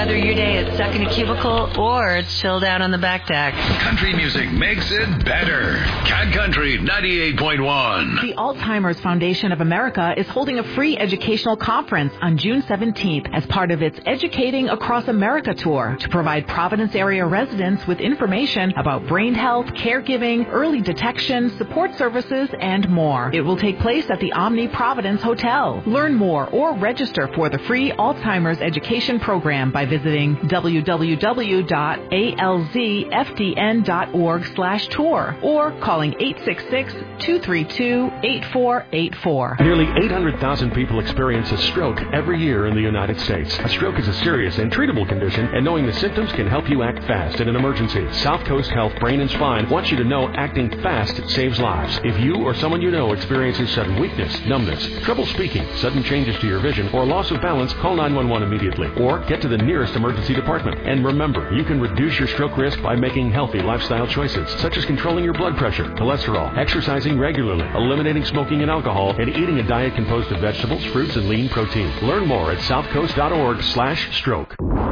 Whether your day is stuck in a cubicle or it's chilled out on the back deck. Country music makes it better. Cat Country 98.1. The Alzheimer's Foundation of America is holding a free educational conference on June 17th as part of its Educating Across America tour to provide Providence area residents with information about brain health, caregiving, early detection, support services, and more. It will take place at the Omni Providence Hotel. Learn more or register for the free Alzheimer's education program by visiting www.alzfdn.org/tour or calling 866-232-8484. Nearly 800,000 people experience a stroke every year in the United States. A stroke is a serious and treatable condition, and knowing the symptoms can help you act fast in an emergency. South Coast Health Brain and Spine wants you to know acting fast saves lives. If you or someone you know experiences sudden weakness, numbness, trouble speaking, sudden changes to your vision, or loss of balance, call 911 immediately or get to the nearest emergency department. And remember, you can reduce your stroke risk by making healthy lifestyle choices, such as controlling your blood pressure, cholesterol, exercising regularly, eliminating smoking and alcohol, and eating a diet composed of vegetables, fruits, and lean protein. Learn more at southcoast.org/stroke.